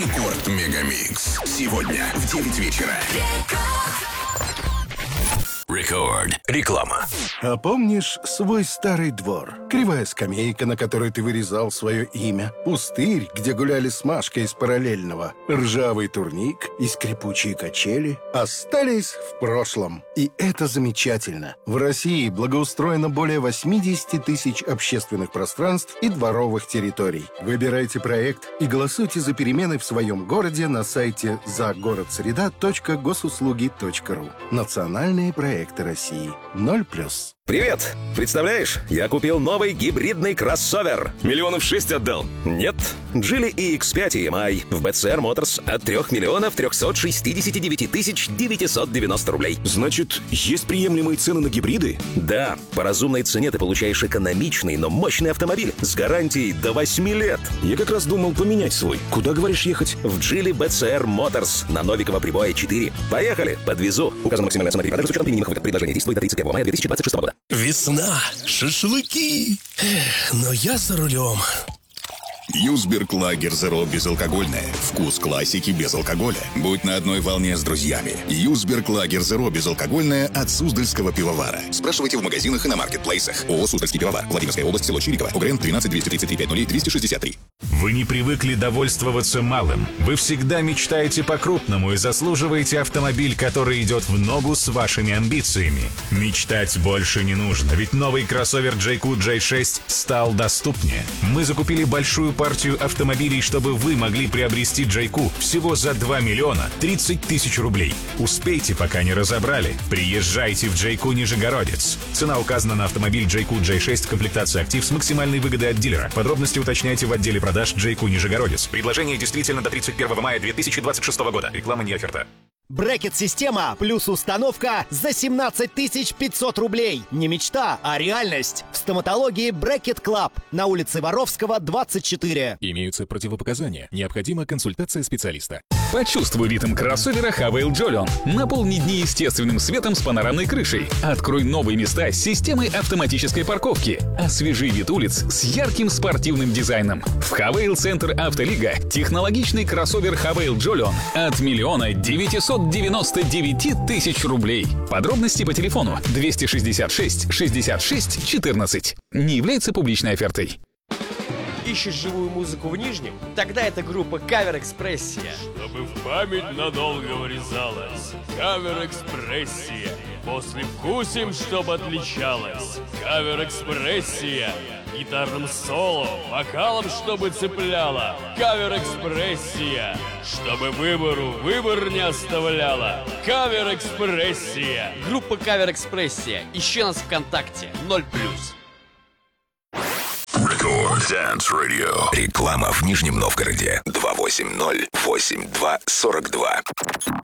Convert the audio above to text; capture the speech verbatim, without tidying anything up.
Рекорд Мегамикс. Сегодня в девять вечера. Рекорд. Реклама. А помнишь свой старый двор? Кривая скамейка, на которой ты вырезал свое имя. Пустырь, где гуляли с Машкой из параллельного. Ржавый турник и скрипучие качели остались в прошлом. И это замечательно. В России благоустроено более восемьдесят тысяч общественных пространств и дворовых территорий. Выбирайте проект и голосуйте за перемены в своем городе на сайте загородсреда точка госуслуги точка ру. Национальные проекты России. ноль плюс. Привет! Представляешь, я купил новый гибридный кроссовер. Миллионов шесть отдал? Нет. Джили и икс пять и эм ай в би си ар Motors от трех миллионов трехсот шестидесяти девяти тысяч девятисот девяносто рублей. Значит, есть приемлемые цены на гибриды? Да. По разумной цене ты получаешь экономичный, но мощный автомобиль с гарантией до восьми лет. Я как раз думал поменять свой. Куда, говоришь, ехать? В Джили би си ар Motors на Новикова Прибоя четыре. Поехали, подвезу. Указан максимальная цена перепродажи с учетом применимых выгод. Предложение действует до тридцать первого мая две тысячи двадцать шестого года. Весна, шашлыки. Эх, но я за рулем. Юсберг Лагер Зеро безалкогольное. Вкус классики без алкоголя. Будь на одной волне с друзьями. Юсберг Лагер Зеро безалкогольное от Суздальского пивовара. Спрашивайте в магазинах и на маркетплейсах. ООО «Суздальский пивовар». Владимирская область, село Чириково. УГРН тринадцать двести тридцать три пятьдесят ноль двести шестьдесят три. Вы не привыкли довольствоваться малым. Вы всегда мечтаете по-крупному и заслуживаете автомобиль, который идет в ногу с вашими амбициями. Мечтать больше не нужно, ведь новый кроссовер джей кью джей шесть стал доступнее. Мы закупили большую партию автомобилей, чтобы вы могли приобрести джей кью всего за два миллиона тридцать тысяч рублей. Успейте, пока не разобрали. Приезжайте в джей кью Нижегородец. Цена указана на автомобиль джей кью джей шесть, комплектация «Актив» с максимальной выгодой от дилера. Подробности уточняйте в отделе продаж джей кью Нижегородец. Предложение действительно до тридцать первого мая две тысячи двадцать шестого года. Реклама не оферта. Брекет-система плюс установка за семнадцать тысяч пятьсот рублей. Не мечта, а реальность. В стоматологии Брекет Клаб на улице Воровского, двадцать четыре. Имеются противопоказания. Необходима консультация специалиста. Почувствуй ритм кроссовера Хавейл Джолион. Наполни дни естественным светом с панорамной крышей. Открой новые места с системой автоматической парковки. Освежи вид улиц с ярким спортивным дизайном. В Хавейл Центр Автолига технологичный кроссовер Хавейл Джолион от миллиона девятисот девяносто девяти тысяч рублей. Подробности по телефону двести шестьдесят шесть шестьдесят шесть четырнадцать. Не является публичной офертой. Ищешь живую музыку в Нижнем? Тогда это группа Кавер Экспрессия. Чтобы в память надолго врезалась. Кавер Экспрессия. После вкусим, чтоб отличалась. Кавер Экспрессия. Гитарным соло, вокалом, чтобы цепляла. Кавер Экспрессия. Чтобы выбору выбор не оставляла. Кавер Экспрессия. Группа Кавер Экспрессия. Ищи нас ВКонтакте. ноль плюс. Рекорд Dance Radio. Реклама в Нижнем Новгороде. два восемь ноль восемь два сорок два.